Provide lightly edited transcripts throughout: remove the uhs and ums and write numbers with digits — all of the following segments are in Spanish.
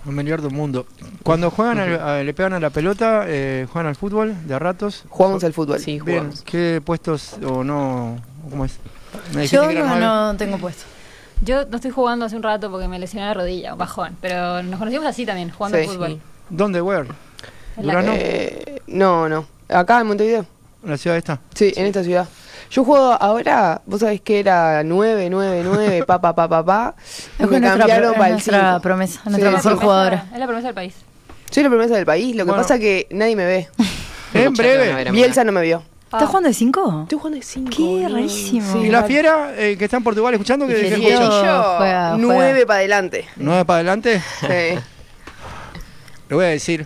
El mejor del mundo. Cuando juegan, le pegan a la pelota, juegan al fútbol de a ratos. Jugamos al fútbol. Sí, Bien, jugamos. ¿qué puestos o no? ¿Cómo es? Me dijiste Yo que eran 9. no tengo puesto. Yo no estoy jugando hace un rato porque me lesioné la rodilla, un bajón. Pero nos conocimos así también, jugando Sí. al fútbol. Sí. ¿Dónde, where? En la- ¿Durano? No. Acá en Montevideo. ¿En la ciudad esta? Sí, en esta ciudad. Yo juego ahora, vos sabés que era 9, pa. Es Me cambiaron para el nuestra 5. promesa, Sí, nuestra sí. mejor jugadora. Es la promesa del país. Soy la promesa del país, lo que Bueno. pasa que nadie me ve. En Mucha breve. ganas de ver a Bielsa no me vio. ¿Estás jugando de 5? Estoy jugando de 5. Qué rarísimo. ¿Y la fiera que está en Portugal escuchando? Y ¿Qué Fierito. escucha? Yo, Juega. 9 para adelante. 9 para adelante. Sí. Lo voy a decir.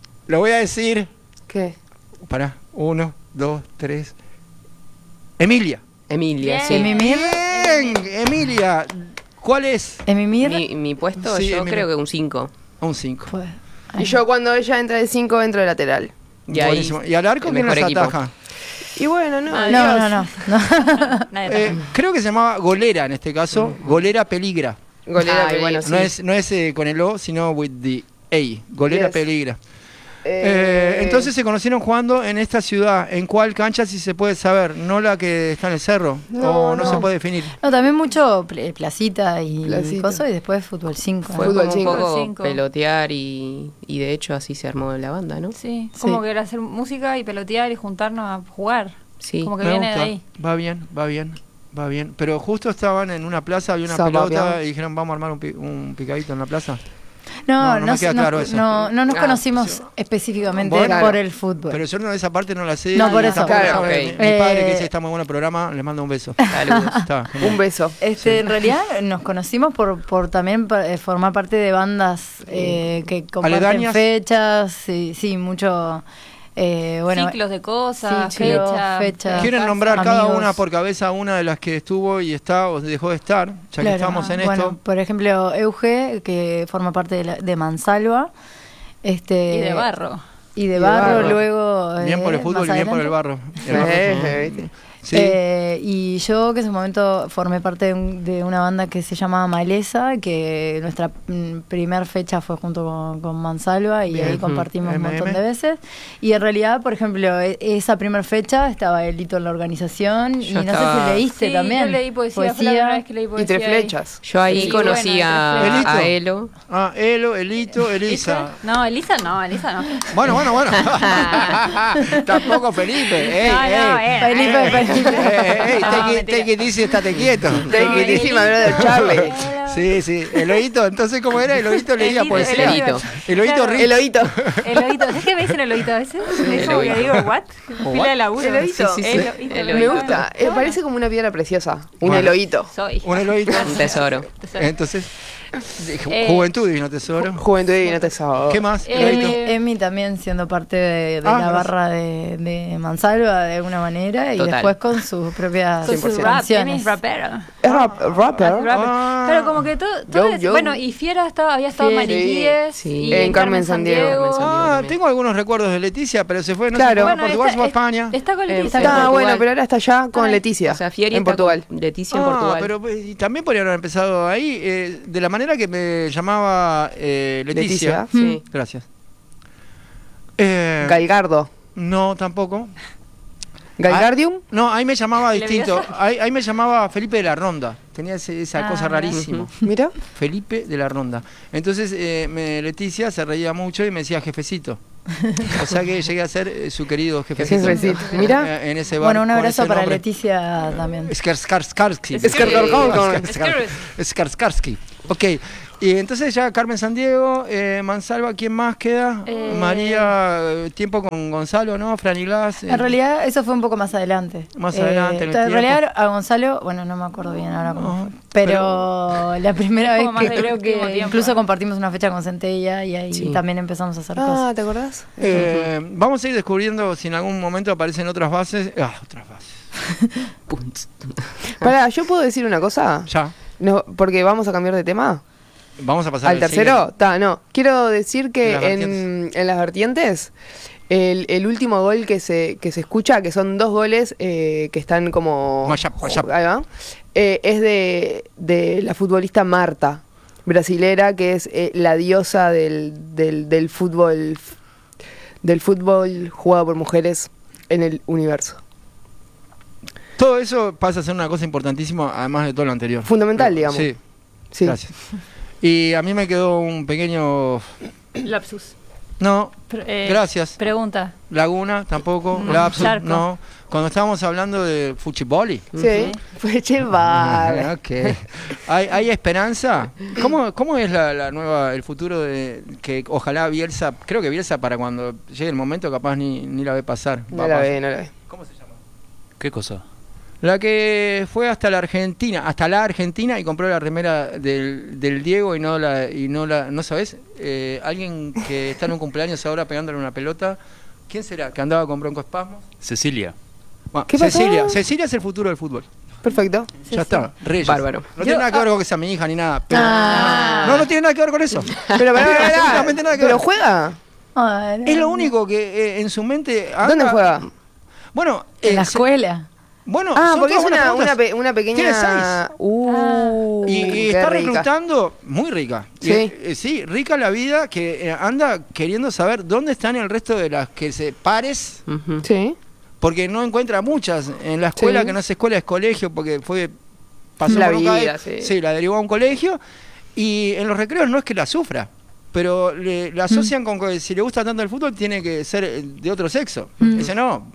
¿Qué? Pará. 1, 2, 3. Emilia. Emilia, Bien. sí. Emimir. Bien, Emilia. ¿Cuál es? Emimir. Mi puesto, Sí, yo Emilia. creo que un 5. Un 5. Pues, Y yo cuando ella entra de 5 entro de lateral. Y ahí, Buenísimo. ¿Y al arco el quién mejor nos equipo. ataja? Y bueno, no. no, Dios. no. Nadie Creo que se llamaba Golera en este caso. Golera Peligra. Golera, Ay, pero bueno, sí. No es con el O, sino with the A. Golera Yes. Peligra. Entonces se conocieron jugando en esta ciudad. ¿En cuál cancha, si se puede saber? ¿No la que está en el cerro? ¿O no se puede definir? No, también mucho placita y Placita. cosas y después fútbol 5. Fue Fútbol como un cinco. poco Cinco. pelotear y de hecho así se armó la banda, ¿no? Sí, Sí. como que era hacer música y pelotear y juntarnos a jugar. Sí. Como que Me viene gusta. de ahí. Va bien. Pero justo estaban en una plaza, había una Zapapeado. pelota y dijeron, vamos a armar un picadito en la plaza. No, No me queda claro eso. no nos Ah, conocimos específicamente Bueno. por el fútbol. Pero yo no, esa parte no la sé. No, por y eso. tampoco Claro, sabe. ok. Mi padre que Eh, dice está muy bueno el programa, le mando un beso. Saludos. Está, genial. Un beso. En realidad nos conocimos por también formar parte de bandas que comparten Aledañas. fechas, sí, mucho, bueno, Ciclos de cosas, ciclos, fechas. fechas. ¿Quieren Casa, nombrar cada amigos. una por cabeza una de las que estuvo y está o dejó de estar? Ya que Claro. estamos en Bueno, esto. por ejemplo, Euge, que forma parte de Mansalva. Y de barro. Y de de barro, barro. luego. Bien por el fútbol y más bien por el adelante. barro. El barro. ¿Viste? Sí. Y yo que en su momento formé parte de una banda que se llama Maleza, que nuestra primer fecha fue junto con Mansalva y Bien. ahí compartimos un montón MM. de veces. Y en realidad, por ejemplo, esa primera fecha estaba Elito en la organización Yo y no sé estaba- si leíste Sí, también. yo leí poesía, fue la primera vez que leí Y poesía. tres ahí. flechas. Yo ahí Sí, conocí bueno, Elito. a Elo. Ah, Elo, Elito, Elisa. No, Elisa no. Bueno. Tampoco Felipe. Felipe. Take it easy, estate quieto. Take it easy, my brother Charlie. Sí. Eloíto, entonces, ¿cómo era? Eloíto leía Elito, poesía. Elito. Eloíto Claro. Rich. El oído. El oído. ¿Sabes qué me dicen el oído a veces? Es como que digo, ¿what? Pila de laburo. El oído. Sí, sí, El sí. oído. El Me oído. gusta. Parece como una piedra preciosa. Un Bueno. eloíto. Soy. Un Eloíto. Un tesoro. Entonces, juventud divino tesoro. Juventud divina tesoro. ¿Qué más? Eh, Eloíto. Emi también siendo parte de Ah, la no barra de Mansalva de alguna manera y Total. después con sus propias Con su 100%. rap, canciones. Emi es rapero. Es rapper. Rapper. Ah. Pero como que todo Yo. bueno, y Fiera había estado Fiera. Marilíes Sí. y En Carmen Sandiego. Ah, tengo algunos recuerdos de Leticia, pero se fue, no Claro. sé, Bueno, a Portugal, se fue a España. Está con Leticia. Está Está Portugal. bueno, pero ahora está allá con Ay. Leticia. O sea, Fieri en está Portugal. con Leticia en Portugal. Pero y también podrían haber empezado ahí, de la manera que me llamaba Leticia. Leticia. Sí. Gracias. Galgardo. No, tampoco. Galgardium. No, ahí me llamaba ¿Le distinto. vio? Ahí me llamaba Felipe de la Ronda. Tenía esa cosa rarísima. Mira. Felipe de la Ronda. Entonces Leticia se reía mucho y me decía jefecito. O sea que llegué a ser su querido jefecito. Jefecito. Mira. En ese bar. Bueno, un con abrazo ese para nombre. Leticia también. Skarskarski. Skarsgård. Skarskarski. Ok. Y entonces ya Carmen Sandiego, Mansalva, ¿quién más queda? María, tiempo con Gonzalo, ¿no? Franilás. En realidad eso fue un poco más adelante. Más adelante en el En realidad tiempo. a Gonzalo, bueno, no me acuerdo bien ahora cómo No, fue, pero la primera vez Como más que del creo que último tiempo. incluso compartimos una fecha con Centella y ahí Sí. también empezamos a hacer Ah, cosas. ¿te acordás? Vamos a ir descubriendo si en algún momento aparecen otras bases. Otras bases. Pará, ¿yo puedo decir una cosa? Ya. No, porque vamos a cambiar de tema. Vamos a pasar ¿Al tercero? siguiente. No. Quiero decir que Las vertientes. en las vertientes, el último gol que se escucha, que son 2 goles que están como... Mashup. Ahí va. Es de la futbolista Marta. brasilera, que es la diosa del fútbol jugado por mujeres en el universo. Todo eso pasa a ser una cosa importantísima, además de todo lo anterior. Fundamental, digamos. Sí, Sí. gracias. Y a mí me quedó un pequeño... Lapsus. No, gracias. Pregunta. Laguna, tampoco. Lapsus, Charco. no. Cuando estábamos hablando de fuchiboli. Sí. Fue cheval. Ok. ¿Hay esperanza? ¿Cómo es la nueva, el futuro de que ojalá Bielsa, creo que Bielsa para cuando llegue el momento capaz ni la ve pasar? No la ve. ¿Cómo se llama? ¿Qué cosa? La que fue hasta la Argentina y compró la remera del Diego y no sabes, alguien que está en un cumpleaños ahora pegándole una pelota. ¿Quién será? ¿Que andaba con broncoespasmos? Cecilia. Bueno, ¿Qué pasó? Cecilia es el futuro del fútbol. Perfecto. Ya está, Reyes. Bárbaro. No tiene nada que ver con que sea mi hija ni nada. Pero no tiene nada que ver con eso. Pero absolutamente nada que ¿Pero ver. juega? Ay, Es lo único que en su mente anda. ¿Dónde juega? Bueno, en la escuela. Bueno, son Porque es todas buenas preguntas. una pequeña... Tiene 6. Y qué está rica. reclutando, muy rica. Sí. Sí, rica la vida, que anda queriendo saber dónde están el resto de las que se pares, Ujú. Sí. porque no encuentra muchas. En la escuela, Sí. que no es escuela, es colegio, porque pasó La por un vida, CAE, sí. la derivó a un colegio. Y en los recreos no es que la sufra, pero la asocian con que si le gusta tanto el fútbol tiene que ser de otro sexo. Dice,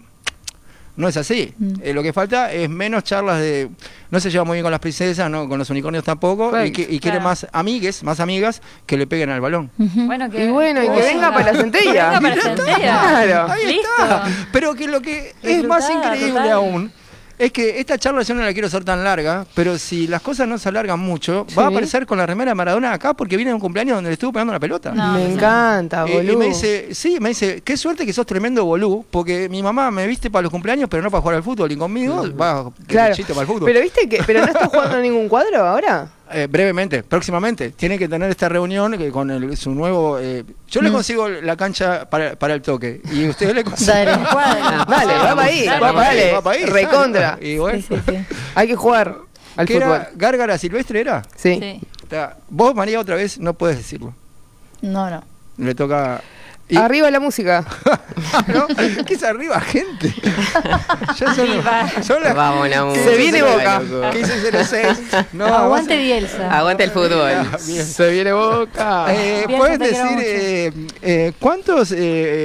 no es así. Lo que falta es menos charlas de... No se lleva muy bien con las princesas, no con los unicornios tampoco, Claro. y quiere más amigas que le peguen al balón. Bueno, Y que venga para la centella. Venga para la centella. Claro. Ahí Listo. está. Pero que lo que es más Disfrutá, increíble total. aún es que esta charla yo no la quiero hacer tan larga, pero si las cosas no se alargan mucho, va a Sí. aparecer con la remera de Maradona acá porque viene de un cumpleaños donde le estuvo pegando una pelota. No. Me encanta, Y boludo. me dice, qué suerte que sos tremendo bolú, porque mi mamá me viste para los cumpleaños, pero no para jugar al fútbol, y conmigo va Claro. derechito para el fútbol. Pero viste pero no está jugando ningún cuadro ahora. Brevemente, próximamente, tiene que tener esta reunión con su nuevo... yo le consigo la cancha para el toque, y ustedes le consiguen... Dale. Dale, va para ahí, Dale, va para ahí, recontra. Y bueno, Sí, sí, sí. Hay que jugar al ¿qué fútbol. era? ¿Gárgara Silvestre era? Sí. Sí. Vos, María, otra vez no puedes decirlo. No. Le toca... y- Arriba la música. ¿No? ¿Qué es arriba, gente? Ya son las Vamos, la música. Se viene Boca. 15:06. No, Aguante vos- Bielsa. Aguanta el fútbol. Bien. Se viene Boca. Bielsa, ¿Puedes te quiero decir cuántos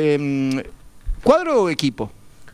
cuadro o equipo?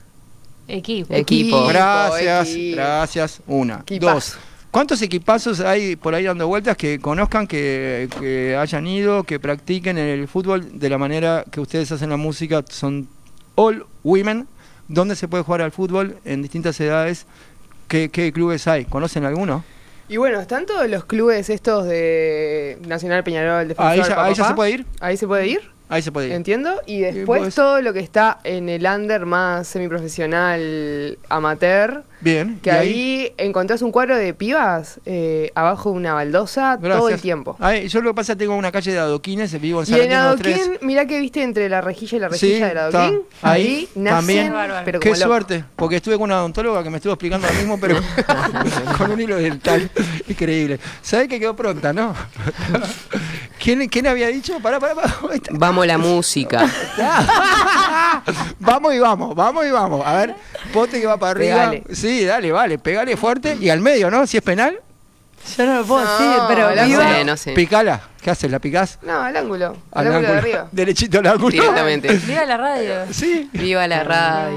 Equipo. Gracias. Una. Equipazo. Dos. ¿Cuántos equipazos hay por ahí dando vueltas que conozcan, que hayan ido, que practiquen el fútbol de la manera que ustedes hacen la música? Son all women. ¿Dónde se puede jugar al fútbol en distintas edades? ¿Qué clubes hay? ¿Conocen alguno? Y bueno, están todos los clubes estos de Nacional Peñarol, Defensor, Ahí ya Papá. se puede ir. Ahí se puede ir. Ahí se puede ir. Entiendo. Y después pues- todo lo que está en el under más semiprofesional amateur. Bien. Que ¿y ahí encontrás un cuadro de pibas abajo de una baldosa todo Gracias. el tiempo. Ahí, yo lo que pasa es que tengo una calle de adoquines, vivo en Y en Sarandino 3. adoquín, mirá que viste entre la rejilla y la Sí, rejilla del adoquín. está. Ahí nacen, también. pero Qué como loco. suerte, porque estuve con una odontóloga que me estuvo explicando lo mismo, pero con un hilo dental. Increíble. ¿Sabés que quedó pronta, no? ¿Quién había dicho? Pará. Ahí está. Vamos la música. Vamos y vamos. A ver, pote que va para arriba. Pegale. Sí, dale, vale, pegale fuerte. Y al medio, ¿no? Si es penal, Yo no lo puedo No, decir, pero la viva. No sé. picala. ¿Qué haces? ¿La picás? No, al ángulo. Al Al ángulo de ángulo. arriba. Derechito al ángulo. Directamente. Viva la radio. Sí. Viva la radio.